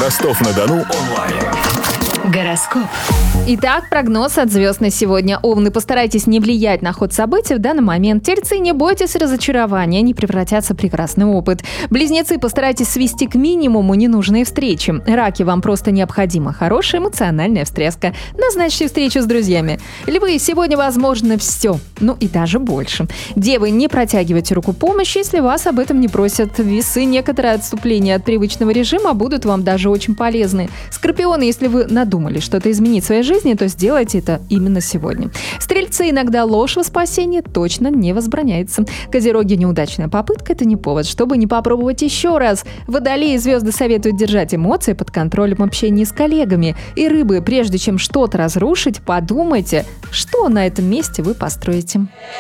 Ростов-на-Дону онлайн. Гороскоп. Итак, прогноз от звезд на сегодня. Овны, постарайтесь не влиять на ход событий в данный момент. Тельцы, не бойтесь разочарования, они превратятся в прекрасный опыт. Близнецы, постарайтесь свести к минимуму ненужные встречи. Раки, вам просто необходима хорошая эмоциональная встряска. Назначьте встречу с друзьями. Львы, сегодня возможно все, ну и даже больше. Девы, не протягивайте руку помощи, если вас об этом не просят. Весы, некоторые отступления от привычного режима будут вам даже очень полезны. Скорпионы, если вы надумали что-то изменить в своей жизни, то сделайте это именно сегодня. Стрельцы, иногда ложь во спасение точно не возбраняется. Козероги, неудачная попытка – это не повод, чтобы не попробовать еще раз. Водолеи, звезды советуют держать эмоции под контролем в общении с коллегами. И рыбы, прежде чем что-то разрушить, подумайте, что на этом месте вы построите.